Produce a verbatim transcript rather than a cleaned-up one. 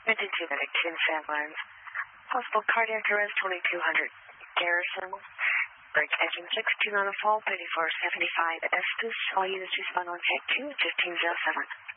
fifty-two medic ten San Lines. Possible cardiac arrest twenty-two hundred. Garrison. Break engine six two nine fall thirty-four seventy-five Estes. All units respond on check two fifteen oh seven.